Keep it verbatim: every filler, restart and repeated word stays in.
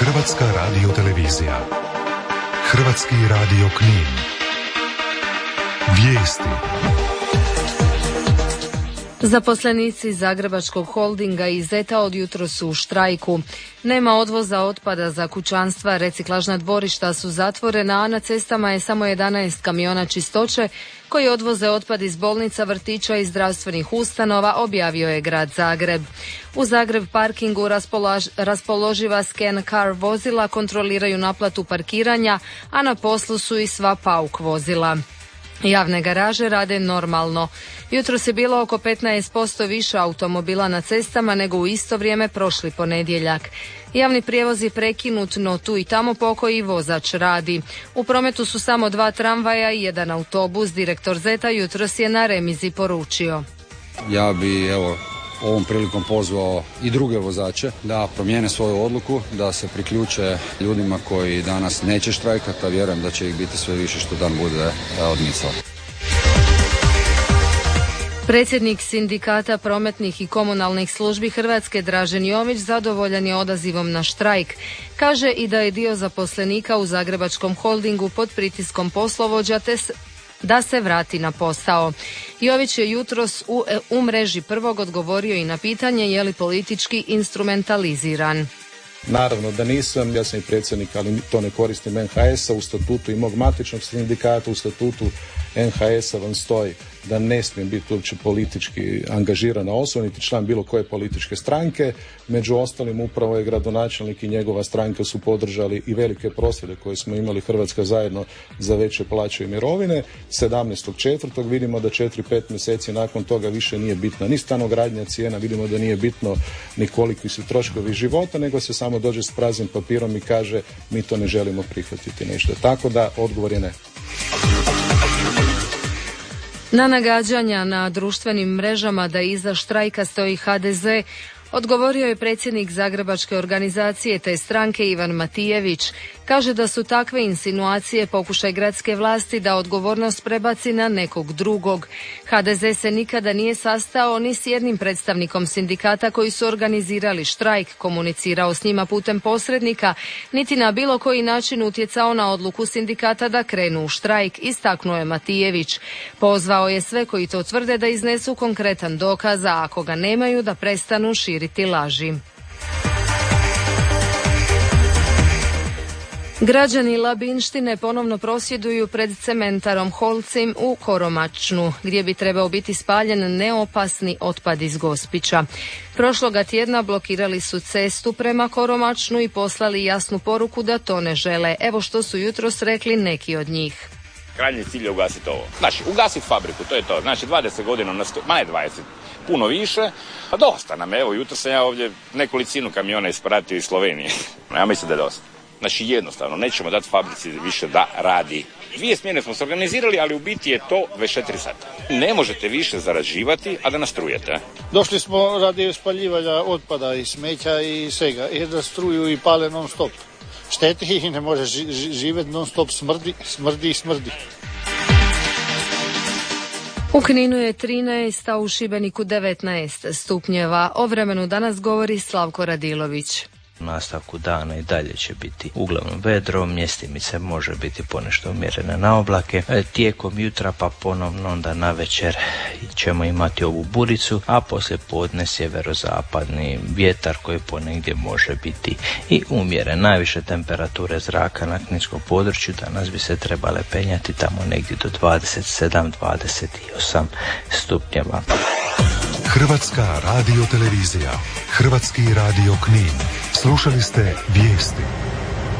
Hrvatska radiotelevizija. Hrvatski radio Knin. Vijesti. Zaposlenici Zagrebačkog holdinga i Zeta od jutros su u štrajku. Nema odvoza otpada za kućanstva, reciklažna dvorišta su zatvorena, a na cestama je samo jedanaest kamiona čistoće koji odvoze otpad iz bolnica, vrtića i zdravstvenih ustanova, objavio je grad Zagreb. U Zagreb parkingu raspolaž, raspoloživa scan car vozila kontroliraju naplatu parkiranja, a na poslu su i sva pauk vozila. Javne garaže rade normalno. Jutros je bilo oko petnaest posto više automobila na cestama nego u isto vrijeme prošli ponedjeljak. Javni prijevoz je prekinut, no tu i tamo pokoji vozač radi. U prometu su samo dva tramvaja i jedan autobus. Direktor Zeta jutros je na remizi poručio: Ja bi evo ovom prilikom pozvao i druge vozače da promijene svoju odluku, da se priključe ljudima koji danas neće štrajkati, a vjerujem da će ih biti sve više što dan bude odmicao. Predsjednik Sindikata prometnih i komunalnih službi Hrvatske Dražen Jović zadovoljan je odazivom na štrajk. Kaže i da je dio zaposlenika u Zagrebačkom holdingu pod pritiskom poslovođa te da se vrati na posao. Jović je jutros u, u mreži Prvog odgovorio i na pitanje je li politički instrumentaliziran. Naravno da nisam, ja sam i predsjednik, ali to ne koristim en ha es a. U statutu i mog matičnog sindikata, u statutu en ha es a vam stoji da ne smijem biti uopće politički angažirana osoba, niti član bilo koje političke stranke. Među ostalim upravo je gradonačelnik i njegova stranka su podržali i velike prosvjede koje smo imali Hrvatska zajedno za veće plaće i mirovine. sedamnaestog četvrtog vidimo da četiri pet mjeseci nakon toga više nije bitna ni stanogradnja cijena, vidimo da nije bitno ni koliki su troškovi života, nego se samo dođe s praznim papirom i kaže mi to ne želimo prihvatiti nešto. Tako da odgovor je ne. Na nagađanja na društvenim mrežama da iza štrajka stoji ha de ze odgovorio je predsjednik Zagrebačke organizacije te stranke Ivan Matijević. Kaže da su takve insinuacije pokušaj gradske vlasti da odgovornost prebaci na nekog drugog. ha de ze se nikada nije sastao ni s jednim predstavnikom sindikata koji su organizirali štrajk, komunicirao s njima putem posrednika, niti na bilo koji način utjecao na odluku sindikata da krenu u štrajk, istaknuo je Matijević. Pozvao je sve koji to tvrde da iznesu konkretan dokaz, a ako ga nemaju da prestanu širiti laži. Građani Labinštine ponovno prosvjeduju pred cementarom Holcim u Koromačnu, gdje bi trebao biti spaljen neopasni otpad iz Gospića. Prošloga tjedna blokirali su cestu prema Koromačnu i poslali jasnu poruku da to ne žele. Evo što su jutros rekli neki od njih. Krajnji cilj je ugasiti ovo. Znači, ugasiti fabriku, to je to. Znači, dvadeset godina, na sto, ma ne dvadeset, puno više. A dosta nam, evo, jutro sam ja ovdje nekolicinu kamiona ispratio iz Slovenije. Ja mislim da je dosta. Znači, jednostavno, nećemo dati fabrici više da radi. Dvije smjene smo se organizirali, ali u biti je to dvadeset četiri sata. Ne možete više zarađivati, a da nas strujete. Došli smo radi spaljivanja otpada i smeća i svega, jer da struju i pale non stop. Šteti i ne može živjeti non stop, smrdi, smrdi i smrdi. U Kninu je trinaest, a u Šibeniku devetnaest stupnjeva. O vremenu danas govori Slavko Radilović. U nastavku dana i dalje će biti uglavnom vedro, mjestimice može biti ponešto umjerene na oblake. Tijekom jutra pa ponovno onda na večer ćemo imati ovu buricu, a poslije podne sjeverozapadni vjetar koji ponegdje može biti i umjeren. Najviše temperature zraka na kninskom području danas bi se trebale penjati tamo negdje do dvadeset sedam do dvadeset osam stupnjeva. Hrvatska radiotelevizija, Hrvatski radio Knin. Slušali ste vijesti.